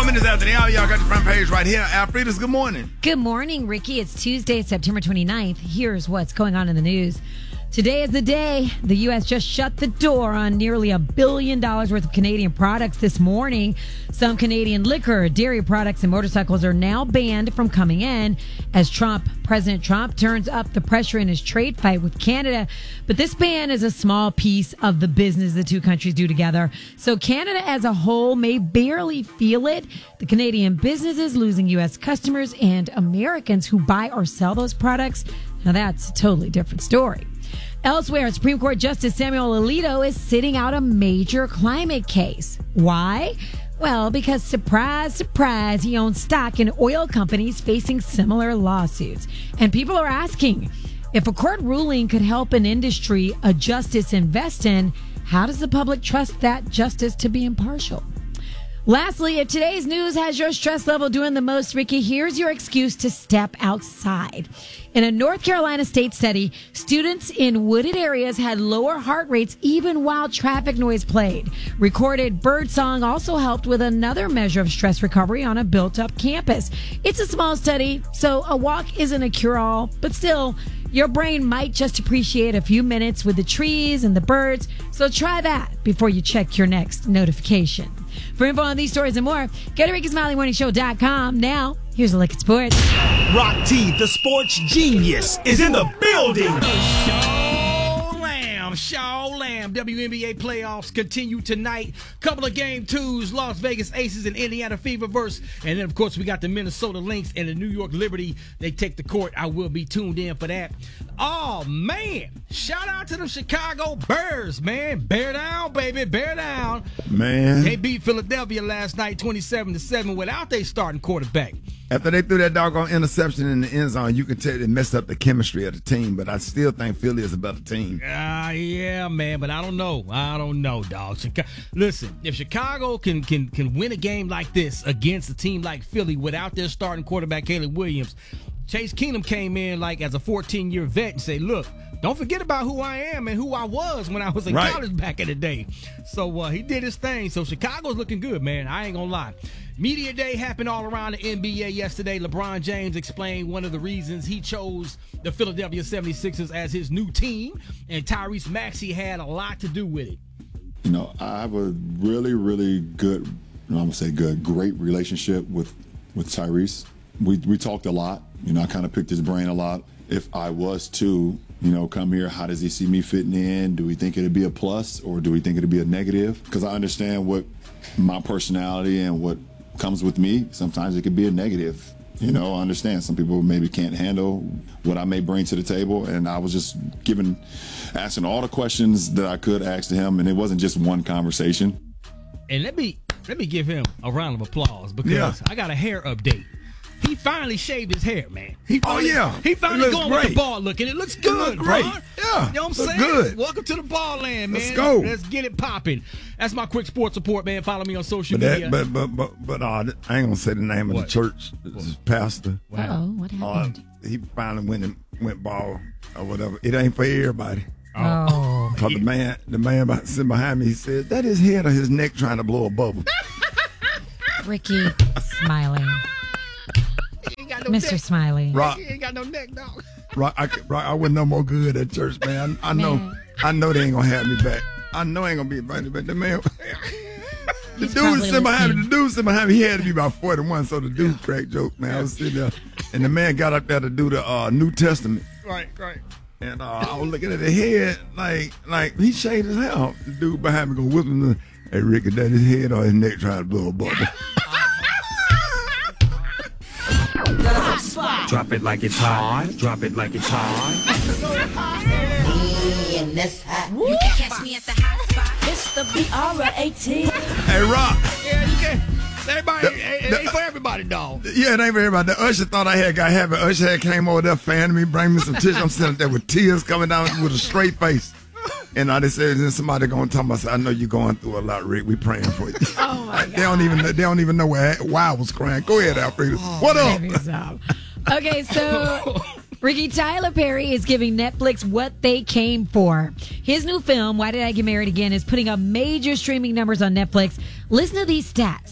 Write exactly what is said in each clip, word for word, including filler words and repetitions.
minutes after the hour, y'all got the front page right here. Alfreda's, good morning. Good morning, Ricky. It's Tuesday, September twenty-ninth. Here's what's going on in the news. Today is the day the U S just shut the door on nearly a billion dollars worth of Canadian products this morning. Some Canadian liquor, dairy products, and motorcycles are now banned from coming in as Trump, President Trump, turns up the pressure in his trade fight with Canada. But this ban is a small piece of the business the two countries do together. So Canada as a whole may barely feel it. The Canadian businesses losing U S customers and Americans who buy or sell those products. Now that's a totally different story. Elsewhere, Supreme Court Justice Samuel Alito is sitting out a major climate case. Why? Well, because surprise, surprise, he owns stock in oil companies facing similar lawsuits. And people are asking, if a court ruling could help an industry a justice invest in, how does the public trust that justice to be impartial? Lastly, if today's news has your stress level doing the most, Ricky, here's your excuse to step outside. In a North Carolina state study, students in wooded areas had lower heart rates even while traffic noise played. Recorded birdsong also helped with another measure of stress recovery on a built-up campus. It's a small study, so a walk isn't a cure-all, but still, your brain might just appreciate a few minutes with the trees and the birds, so try that before you check your next notification. For info on these stories and more, go to Ricky Smiley Morning Show dot com. Now, here's a look at sports. Rock T, the sports genius, is in the building. Show Lamb, Show Lamb. W N B A playoffs continue tonight. Couple of game twos, Las Vegas Aces and Indiana Fever verse. And then, of course, we got the Minnesota Lynx and the New York Liberty. They take the court. I will be tuned in for that. Oh, man. Shout out to the Chicago Bears, man. Bear down, baby. Bear down. Man. They beat Philadelphia last night twenty-seven to seven without their starting quarterback. After they threw that doggone interception in the end zone, you could tell it messed up the chemistry of the team, but I still think Philly is a better team. Ah, uh, yeah, man, but I don't know. I don't know, dog. Chicago, listen, if Chicago can can can win a game like this against a team like Philly without their starting quarterback, Caleb Williams, Chase Keenum came in like as a fourteen-year vet and said, look, don't forget about who I am and who I was when I was in right. college back in the day. So uh, he did his thing. So Chicago's looking good, man. I ain't gonna lie. Media Day happened all around the N B A yesterday. LeBron James explained one of the reasons he chose the Philadelphia seventy-sixers as his new team, and Tyrese Maxey had a lot to do with it. You know, I have a really, really good, I'm going to say good, great relationship with, with Tyrese. We, we talked a lot. You know, I kind of picked his brain a lot. If I was to, you know, come here, how does he see me fitting in? Do we think it'd be a plus or do we think it'd be a negative? Because I understand what my personality and what comes with me. Sometimes it could be a negative. You know, I understand some people maybe can't handle what I may bring to the table. And I was just giving, asking all the questions that I could ask to him. And it wasn't just one conversation. And let me, let me give him a round of applause because Yeah. I got a hair update. He finally shaved his hair, man. He finally, Oh, yeah. He It finally looks going with great. the ball looking. It looks It good, look bro. great. Yeah. You know what I'm Look saying? good. Welcome to the ball land, man. Let's go. Let's get it popping. That's my quick sports report, man. Follow me on social But, media. that, but but but but uh, I ain't gonna say the name of What? the church. This is pastor. Uh-oh, what Uh, happened? he finally went and went ball or whatever. It ain't for everybody. Oh. Cause the man, the man behind- sitting behind me, he said that his head or his neck trying to blow a bubble. Ricky Smiley. He ain't got no Mister neck. Smiley. Rock, He ain't got no neck, dog. rock, I, could- rock, I wasn't no more good at church, man. I, I know, Man. I know they ain't gonna have me back. I know I ain't gonna be invited back. The man, the He's dude probably sitting behind me, listening. the dude sitting behind me, he had to be about forty-one. So the dude cracked joke, man. I was sitting there, and the man got up there to do the uh, New Testament. Right, right. And uh, I was looking at the head, like, like he shaved his hair off. The dude behind me go whispering, "Hey, Ricky, that his head or his neck trying to blow a bubble." Drop it like it's hot. Drop it like it's hot. In this hot. You can catch me at the hot spot. It's the B R A T. Hey, Rock. Yeah, you can. Everybody, The- it, it the- ain't for everybody, dog. Yeah, it ain't for everybody. The usher thought I had got happy. Usher had came over there fanning me, bring me some tissue. I'm sitting there with tears coming down with a straight face. And I just said, then somebody gonna tell me, I said, I know you're going through a lot, Rick. We praying for you. Oh, my God. They don't even they don't even know why, why I was crying. Go ahead, Alfredo. What up? Maybe so. Okay, so Ricky, Tyler Perry is giving Netflix what they came for. His new film, Why Did I Get Married Again, is putting up major streaming numbers on Netflix. Listen to these stats. The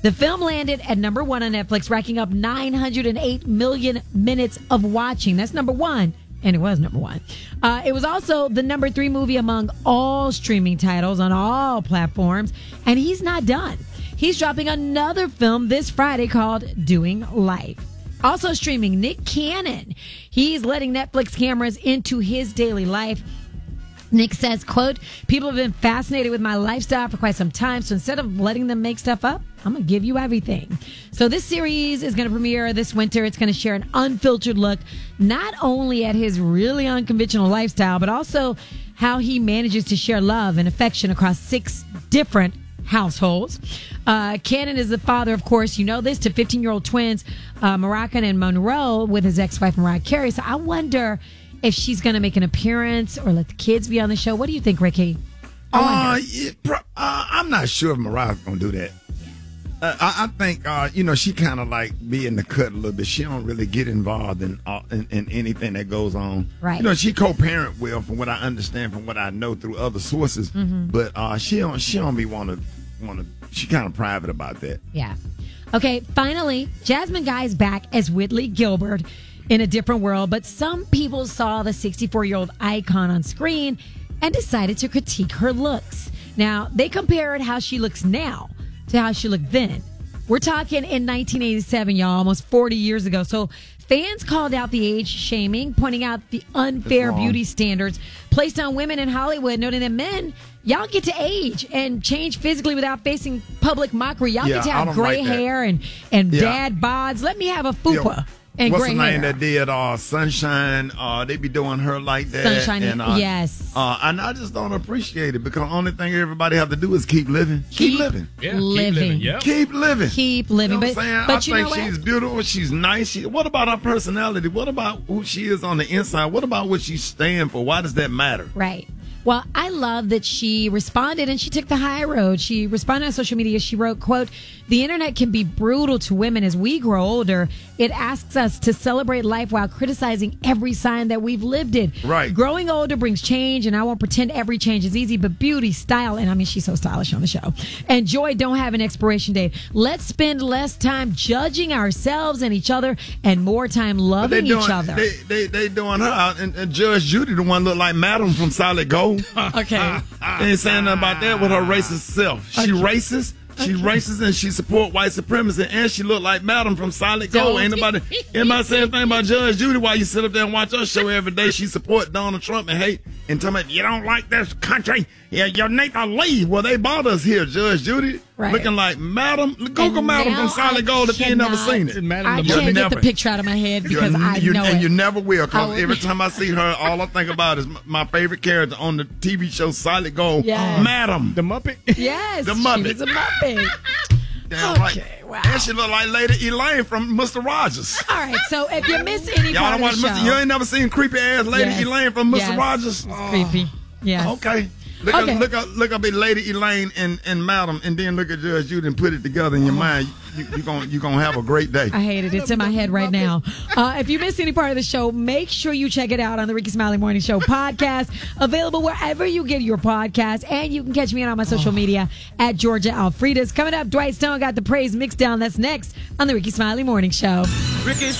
The film landed at number one on Netflix, racking up nine hundred eight million minutes of watching. That's number one. And it was number one. Uh, it was also the number three movie among all streaming titles on all platforms. And he's not done. He's dropping another film this Friday called Doing Life. Also streaming, Nick Cannon. He's letting Netflix cameras into his daily life. Nick says, quote, people have been fascinated with my lifestyle for quite some time, so instead of letting them make stuff up, I'm going to give you everything. So this series is going to premiere this winter. It's going to share an unfiltered look, not only at his really unconventional lifestyle, but also how he manages to share love and affection across six different households. Uh, Cannon is the father, of course, you know this, to fifteen-year-old twins, uh, Moroccan and Monroe, with his ex-wife, Mariah Carey. So I wonder if she's going to make an appearance or let the kids be on the show. What do you think, Ricky? Uh, yeah, pro- uh, I'm not sure if Mariah's going to do that. Uh, I, I think, uh, you know, she kind of like be in the cut a little bit. She don't really get involved in, uh, in in anything that goes on. Right. You know, she co-parent well, from what I understand, from what I know through other sources. Mm-hmm. But uh, she don't she don't be want to want to. She kind of private about that. Yeah. Okay, finally, Jasmine Guy is back as Whitley Gilbert in A Different World, but some people saw the sixty-four-year-old icon on screen and decided to critique her looks. Now, they compared how she looks now to how she looked then. We're talking in nineteen eighty-seven, y'all, almost forty years ago. So fans called out the age shaming, pointing out the unfair beauty standards placed on women in Hollywood, noting that men, y'all get to age and change physically without facing public mockery. Y'all Yeah, get to I have don't gray like that. hair and, and Yeah. dad bods. Let me have a fupa. Yeah. And What's gray the name hair. that did uh, Sunshine? Uh, they be doing her like that. Sunshine, and, uh, yes. Uh, and I just don't appreciate it because the only thing everybody have to do is keep living. Keep, Keep living. Yeah, keep living. living. Yep. Keep living. Keep living. You know But, what I'm saying? but I you know think what? she's beautiful. She's nice. She, what about her personality? What about who she is on the inside? What about what she stand for? Why does that matter? Right. Well, I love that she responded and she took the high road. She responded on social media. She wrote, quote, the internet can be brutal to women as we grow older. It asks us to celebrate life while criticizing every sign that we've lived in. Right. Growing older brings change, and I won't pretend every change is easy, but beauty, style, and I mean, she's so stylish on the show, and joy don't have an expiration date. Let's spend less time judging ourselves and each other and more time But they loving doing, each other. They, they, they doing her out. And, and Judge Judy, the one look like Madam from Solid Gold. Okay. They ain't saying nothing about that with her racist self. She racist. She racist and she support white supremacy and she look like Madam from Solid Gold. Don't. Ain't nobody, anybody say anything about Judge Judy while you sit up there and watch her show every day. She support Donald Trump and hate and tell me you don't like this country. Yeah, your Nathan leave. Well, they bought us here, Judge Judy. Right. Looking like Madam. Google And Madam now from Solid I Gold if you ain't never cannot- seen it. Madam I the can't You'll get the never- picture out of my head because You're- I you- know and it. you never will, I because will- every time I see her, all I think about is m- my favorite character on the T V show Solid Gold, Yes. Madam. The Muppet? Yes, The she Muppet. was a Muppet. Damn right. Okay, wow. And she look like Lady Elaine from Mister Rogers. All right, so if you miss any Y'all part don't of watch the show, Mister You ain't never seen creepy ass Lady Yes. Elaine from Mister Yes. Rogers? It's Oh, creepy. Yes. Okay. Look, Okay. Up, look up, look up at Lady Elaine and, and Madam, and then look at Judge Judy and put it together in your mind. You, you, you're gonna you gonna have a great day. I hate it. It's in my head right now. Uh, if you missed any part of the show, make sure you check it out on the Ricky Smiley Morning Show podcast, available wherever you get your podcast, and you can catch me on my social media at Georgia Alfredas. Coming up, Dwight Stone got the praise mixed down. That's next on the Ricky Smiley Morning Show. Ricky